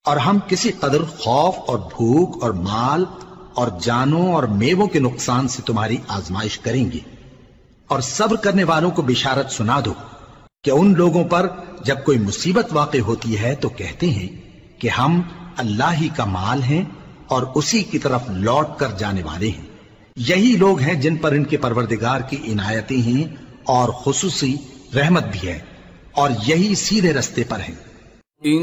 और हम किसी कदर खौफ और भूख और माल और जानों और मेवों के नुकसान से तुम्हारी आजमाइश करेंगे। और सब्र करने वालों को बिशारत सुना दो कि उन लोगों पर जब कोई मुसीबत वाक़ होती है तो कहते हैं कि हम अल्लाह ही का माल हैं और उसी की तरफ लौट कर जाने वाले हैं। यही लोग हैं जिन पर इनके परवरदिगार की इनायतें हैं और खुसूसी रहमत भी है, और यही सीधे रस्ते पर हैं।